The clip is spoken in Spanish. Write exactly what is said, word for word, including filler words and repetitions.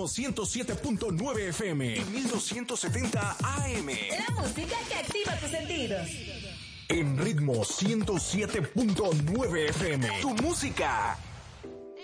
Ritmo ciento siete punto nueve F M y mil doscientos setenta A M. La música que activa tus sentidos. En Ritmo ciento siete punto nueve F M. Tu música